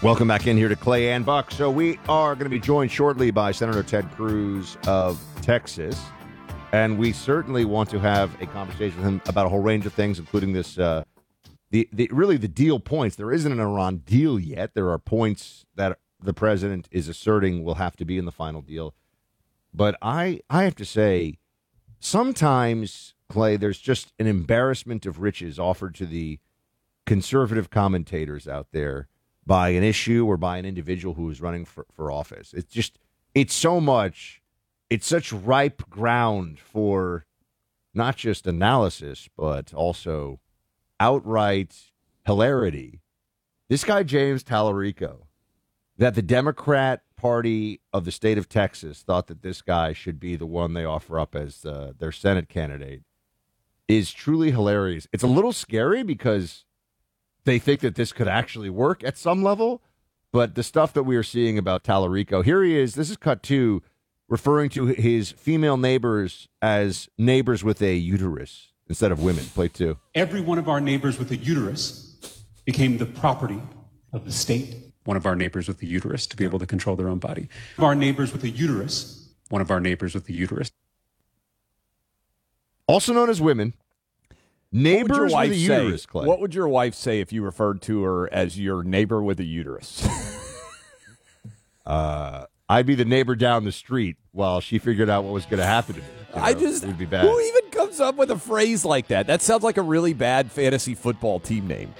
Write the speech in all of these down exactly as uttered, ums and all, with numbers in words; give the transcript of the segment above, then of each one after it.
Welcome back in here to Clay and Buck. So we are going to be joined shortly by Senator Ted Cruz of Texas, and we certainly want to have a conversation with him about a whole range of things, including this, uh, the, the really the deal points. There isn't an Iran deal yet. There are points that the president is asserting will have to be in the final deal. But I, I have to say, sometimes, Clay, there's just an embarrassment of riches offered to the conservative commentators out there by an issue or by an individual who is running for, for office. It's just, it's so much, it's such ripe ground for not just analysis, but also outright hilarity. This guy, James Tallarico, that the Democrat Party of the state of Texas thought that this guy should be the one they offer up as uh, their Senate candidate, is truly hilarious. It's a little scary because they think that this could actually work at some level, but the stuff that we are seeing about Tallarico, here he is, this is cut two, referring to his female neighbors as neighbors with a uterus instead of women. Play two. Every one of our neighbors with a uterus became the property of the state. One of our neighbors with a uterus to be able to control their own body. One of our neighbors with a uterus. One of our neighbors with a uterus. Also known as women. Neighbors with a uterus, Clay. What would your wife say if you referred to her as your neighbor with a uterus? uh, I'd be the neighbor down the street while she figured out what was going to happen to me. You know, I just, it would be bad. Who even comes up with a phrase like that? That sounds like a really bad fantasy football team name.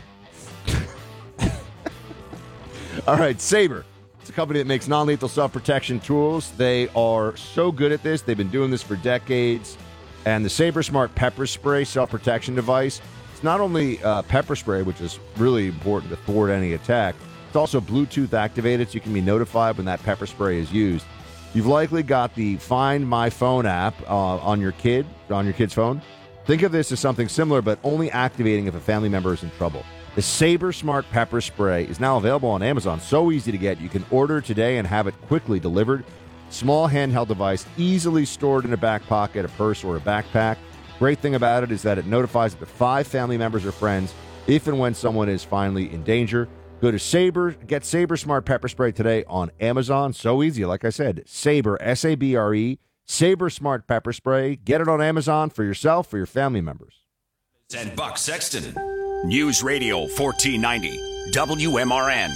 All right, Sabre. It's a company that makes non-lethal self-protection tools. They are so good at this. They've been doing this for decades. And the Sabre Smart Pepper Spray self-protection device, it's not only uh, pepper spray, which is really important to thwart any attack, it's also Bluetooth activated, so you can be notified when that pepper spray is used. You've likely got the Find My Phone app uh, on your kid, on your kid's phone. Think of this as something similar, but only activating if a family member is in trouble. The Sabre Smart Pepper Spray is now available on Amazon. So easy to get. You can order today and have it quickly delivered. Small handheld device, easily stored in a back pocket, a purse, or a backpack. Great thing about it is that it notifies up to five family members or friends if and when someone is finally in danger. Go to Sabre, get Sabre Smart Pepper Spray today on Amazon. So easy, like I said. Sabre, S A B R E, Sabre Smart Pepper Spray. Get it on Amazon for yourself, for your family members. And Buck Sexton, News Radio fourteen ninety, W M R N.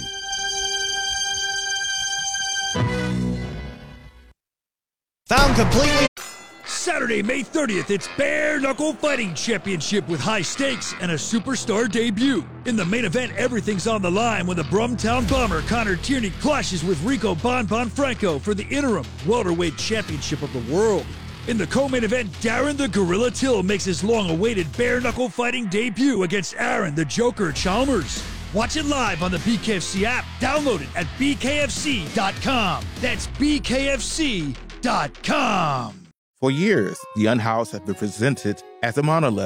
Found completely. Saturday, May thirtieth, it's Bare Knuckle Fighting Championship with high stakes and a superstar debut. In the main event, everything's on the line when the Brumtown Bomber Connor Tierney clashes with Rico Bonbon Franco for the interim welterweight championship of the world. In the co-main event, Darren the Gorilla Till makes his long-awaited Bare Knuckle Fighting debut against Aaron the Joker Chalmers. Watch it live on the B K F C app. Download it at B K F C dot com. That's B K F C dot com. For years, the Unhoused has been presented as a monolith